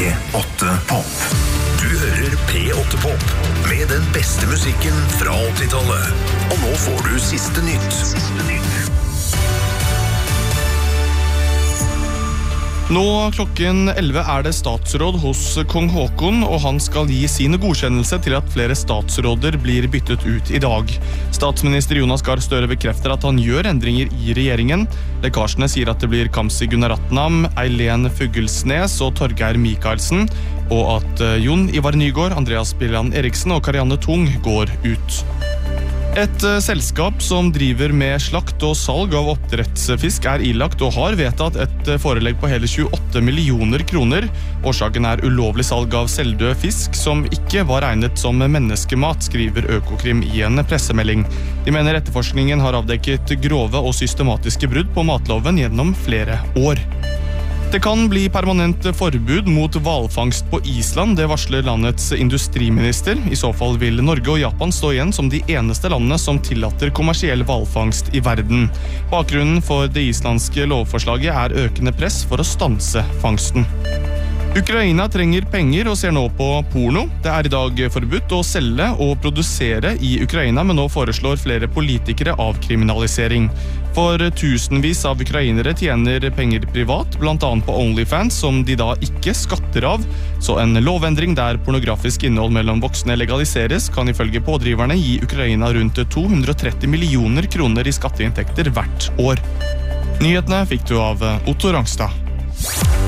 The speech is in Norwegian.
P8 Pop. Du hører P8 Pop med den beste musikken fra 80-tallet. Og nå får du siste nytt. Nå klokken 11 det statsråd hos kong Håkon, og han skal gi sin godkjennelse til at flere statsråder blir byttet ut I dag. Statsminister Jonas Gahr Støre bekrefter at han gjør endringer I regjeringen. Lekkasjene sier at det blir Kamzy Gunaratnam, Eileen Fuggelsnes og Torgeir Michaelsen, og at Jon Ivar Nygaard, Andreas Bjelland Eriksen og Karianne Tung går ut. Et selskap som driver med slakt og salg av oppdrettsfisk ilagt og har vedtatt et forelegg på hele 28 millioner kroner. Årsaken ulovlig salg av selvdød fisk som ikke var regnet som menneskemat, skriver Økokrim I en pressemelding. De mener etterforskningen har avdekket grove og systematiske brudd på matloven gjennom flere år. Det kan bli permanent forbud mot hvalfangst på Island, det varsler landets industriminister. I så fall vil Norge og Japan stå igjen som de eneste landene som tillater kommersiell hvalfangst I verden. Bakgrunnen for det islandske lovforslaget økende press for å stanse fangsten. Ukraina trenger penger og ser nå på porno. Det I dag forbudt å selge og produsere I Ukraina, men nå foreslår flere politikere avkriminalisering. For tusenvis av ukrainere tjener penger privat, blant annet på OnlyFans, som de da ikke skatter av. Så en lovendring der pornografisk innhold mellom voksne legaliseres, kan ifølge pådriverne gi Ukraina rundt 230 millioner kroner I skatteinntekter hvert år. Nyhetene fikk du av Otto Rangstad.